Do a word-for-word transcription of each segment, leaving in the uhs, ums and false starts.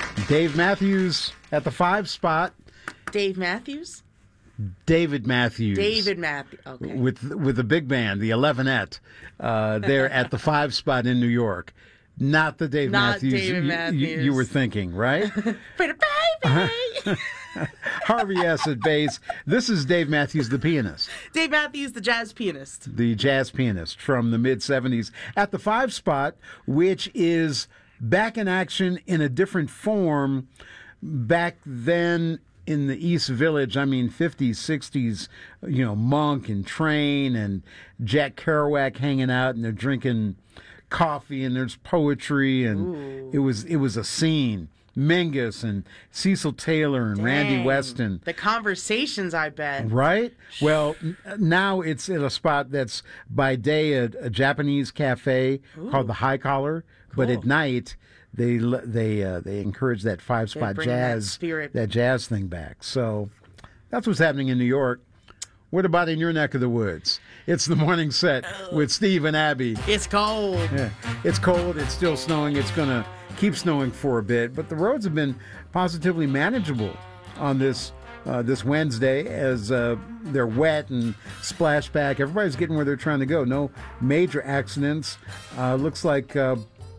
Dave Matthews at the five spot. Dave Matthews? David Matthews. David Matthews. Okay. With with the big band, the Elevenette, uh, there at the five spot in New York. Not the Dave Not Matthews, David you, Matthews. You, you were thinking, right? Pretty baby. Harvey S. at bass. This is Dave Matthews, the pianist. Dave Matthews, the jazz pianist. The jazz pianist from the mid-seventies. At the five spot, which is back in action in a different form. Back then in the East Village, I mean fifties, sixties, you know, Monk and Train and Jack Kerouac hanging out, and they're drinking coffee and there's poetry, and Ooh. it was it was a scene. Mingus and Cecil Taylor and Dang. Randy Weston. The conversations, I bet. Right? Well, n- now it's at a spot that's by day a, a Japanese cafe Ooh. called the High Collar, cool. but at night they they uh, they encourage that five spot jazz that, spirit. that jazz thing back. So that's what's happening in New York. What about in your neck of the woods? It's the morning set oh. with Steve and Abby. It's cold. Yeah, it's cold. It's still snowing. It's gonna keep snowing for a bit, but the roads have been positively manageable on this uh, this Wednesday as uh, they're wet and splashback. Everybody's getting where they're trying to go. No major accidents. Uh, looks like uh,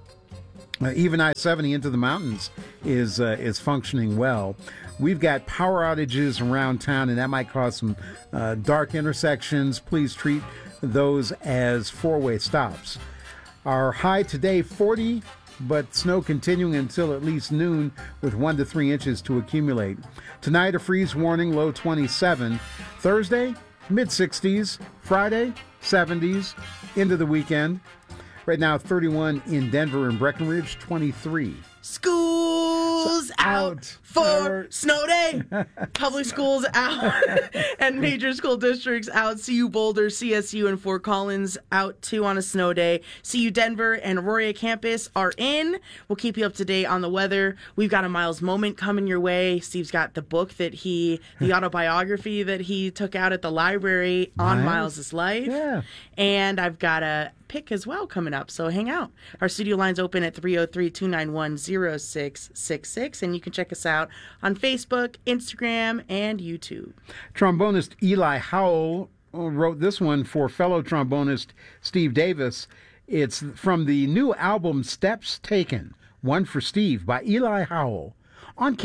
uh, even I seventy into the mountains is uh, is functioning well. We've got power outages around town, and that might cause some uh, dark intersections. Please treat those as four-way stops. Our high today, forty, but snow continuing until at least noon with one to three inches to accumulate. Tonight, a freeze warning, low twenty-seven. Thursday, mid-sixties. Friday, seventies. Into the weekend. Right now, thirty-one in Denver and Breckenridge, twenty-three. Schools So out, out for for- snow day. Public schools out and major school districts out. C U Boulder, C S U, and Fort Collins out too on a snow day. C U Denver and Aurora campus are in. We'll keep you up to date on the weather. We've got a Miles moment coming your way. Steve's got the book that he, the autobiography that he took out at the library on Miles? Miles's life. Yeah. And I've got a pick as well coming up, so hang out. Our studio line's open at three oh three, two nine one, oh six six six, and you can check us out on Facebook, Instagram, and YouTube. Trombonist Eli Howell wrote this one for fellow trombonist Steve Davis. It's from the new album Steps Taken, One for Steve by Eli Howell. On